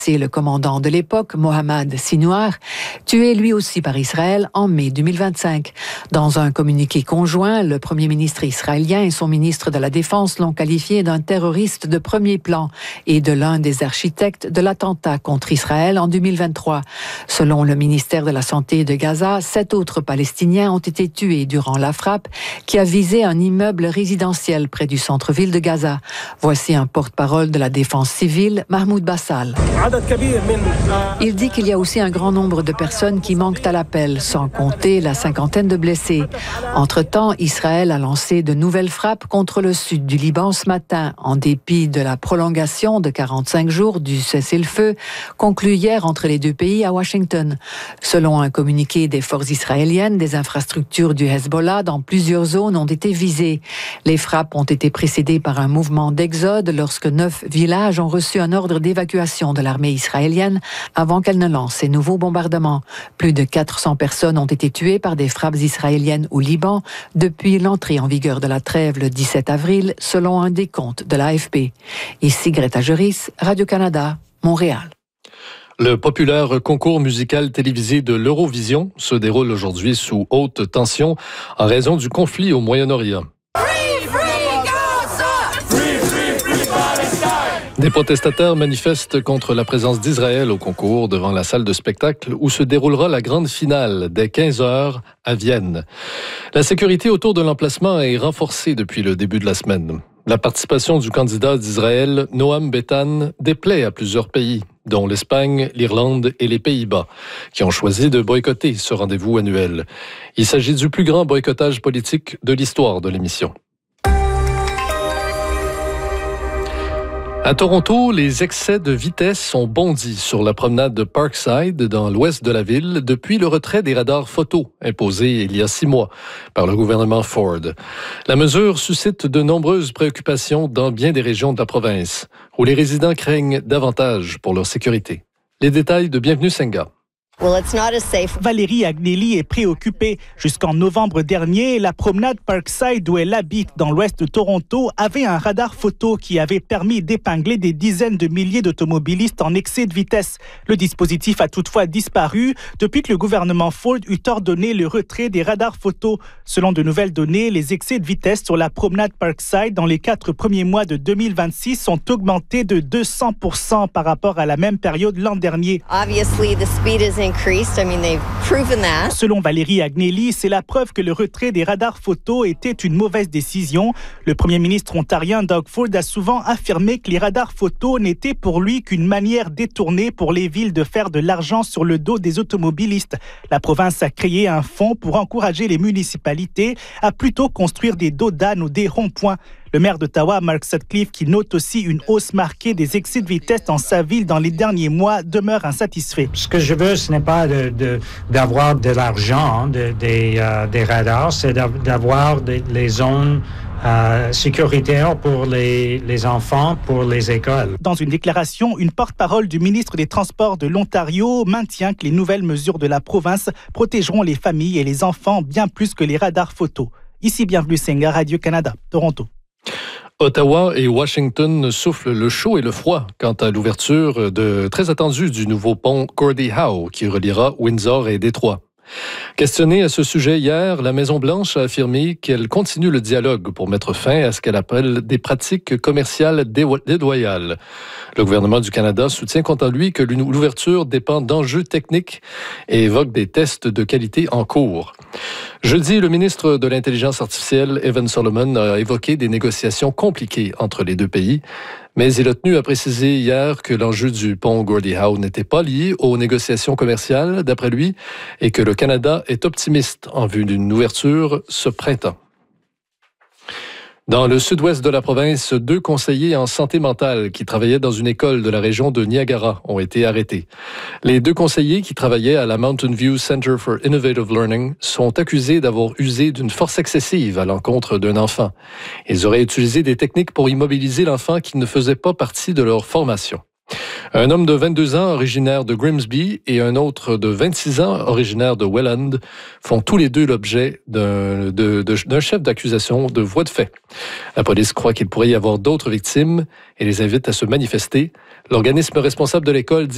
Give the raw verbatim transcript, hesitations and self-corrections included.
C'est le commandant de l'époque, Mohamed Sinouar, tué lui aussi par Israël en mai deux mille vingt-cinq. Dans un communiqué conjoint, le premier ministre israélien et son ministre de la Défense l'ont qualifié d'un terroriste de premier plan et de l'un des architectes de l'attentat contre Israël en deux mille vingt-trois. Selon le ministère de la Santé de Gaza, sept autres Palestiniens ont été tués durant la frappe qui a visé un immeuble résidentiel près du centre-ville de Gaza. Voici un porte-parole de la défense civile, Mahmoud Bassal. Il dit qu'il y a aussi un grand nombre de personnes qui manquent à l'appel, sans compter la cinquantaine de blessés. Entre-temps, Israël a lancé de nouvelles frappes contre le sud du Liban ce matin, en dépit de la prolongation de quarante-cinq jours du cessez-le-feu conclu hier entre les deux pays à Washington. Selon un communiqué des forces israéliennes, des infrastructures du Hezbollah dans plusieurs zones ont été visées. Les frappes ont été précédées par un mouvement d'exode lorsque neuf villages ont reçu un ordre d'évacuation de l'armée israélienne avant qu'elle ne lance ses nouveaux bombardements. Plus de quatre cents personnes ont été tuées par des frappes israéliennes au Liban depuis l'entrée en vigueur de la trêve le dix-sept avril, selon un décompte de l'A F P. Ici Greta Juris, Radio-Canada, Montréal. Le populaire concours musical télévisé de l'Eurovision se déroule aujourd'hui sous haute tension en raison du conflit au Moyen-Orient. Des protestataires manifestent contre la présence d'Israël au concours devant la salle de spectacle où se déroulera la grande finale dès quinze heures à Vienne. La sécurité autour de l'emplacement est renforcée depuis le début de la semaine. La participation du candidat d'Israël, Noam Betan, déplaît à plusieurs pays, dont l'Espagne, l'Irlande et les Pays-Bas, qui ont choisi de boycotter ce rendez-vous annuel. Il s'agit du plus grand boycottage politique de l'histoire de l'émission. À Toronto, les excès de vitesse ont bondi sur la promenade de Parkside, dans l'ouest de la ville, depuis le retrait des radars photo imposés il y a six mois par le gouvernement Ford. La mesure suscite de nombreuses préoccupations dans bien des régions de la province, où les résidents craignent davantage pour leur sécurité. Les détails de Bienvenue Senga. Well, it's not as safe. Valérie Agnelli est préoccupée. Jusqu'en novembre dernier, la promenade Parkside où elle habite dans l'ouest de Toronto avait un radar photo qui avait permis d'épingler des dizaines de milliers d'automobilistes en excès de vitesse. Le dispositif a toutefois disparu depuis que le gouvernement Ford eut ordonné le retrait des radars photo. Selon de nouvelles données, les excès de vitesse sur la promenade Parkside dans les quatre premiers mois de deux mille vingt-six sont augmentés de deux cents pour cent par rapport à la même période l'an dernier. Obviously, the speed is increased. I mean, they've proven that. Selon Valérie Agnelli, c'est la preuve que le retrait des radars photo était une mauvaise décision. Le premier ministre ontarien Doug Ford a souvent affirmé que les radars photo n'étaient pour lui qu'une manière détournée pour les villes de faire de l'argent sur le dos des automobilistes. La province a créé un fonds pour encourager les municipalités à plutôt construire des dos d'âne ou des ronds-points. Le maire d'Ottawa, Mark Sutcliffe, qui note aussi une hausse marquée des excès de vitesse dans sa ville dans les derniers mois, demeure insatisfait. Ce que je veux, ce n'est pas de, de, d'avoir de l'argent de, des, euh, des radars, c'est d'avoir des, les zones euh, sécuritaires pour les, les enfants, pour les écoles. Dans une déclaration, une porte-parole du ministre des Transports de l'Ontario maintient que les nouvelles mesures de la province protégeront les familles et les enfants bien plus que les radars photos. Ici, Bienvenue Senga, Radio-Canada, Toronto. Ottawa et Washington soufflent le chaud et le froid quant à l'ouverture de, très attendue du nouveau pont Gordie Howe qui reliera Windsor et Détroit. Questionnée à ce sujet hier, la Maison-Blanche a affirmé qu'elle continue le dialogue pour mettre fin à ce qu'elle appelle des pratiques commerciales déloyales. Le gouvernement du Canada soutient quant à lui que l'ouverture dépend d'enjeux techniques et évoque des tests de qualité en cours. Jeudi, le ministre de l'Intelligence artificielle, Evan Solomon, a évoqué des négociations compliquées entre les deux pays, mais il a tenu à préciser hier que l'enjeu du pont Gordie Howe n'était pas lié aux négociations commerciales, d'après lui, et que le Canada est optimiste en vue d'une ouverture ce printemps. Dans le sud-ouest de la province, deux conseillers en santé mentale qui travaillaient dans une école de la région de Niagara ont été arrêtés. Les deux conseillers qui travaillaient à la Mountain View Center for Innovative Learning sont accusés d'avoir usé d'une force excessive à l'encontre d'un enfant. Ils auraient utilisé des techniques pour immobiliser l'enfant qui ne faisait pas partie de leur formation. Un homme de vingt-deux ans, originaire de Grimsby, et un autre de vingt-six ans, originaire de Welland, font tous les deux l'objet d'un, de, de, d'un chef d'accusation de voie de fait. La police croit qu'il pourrait y avoir d'autres victimes et les invite à se manifester. L'organisme responsable de l'école dit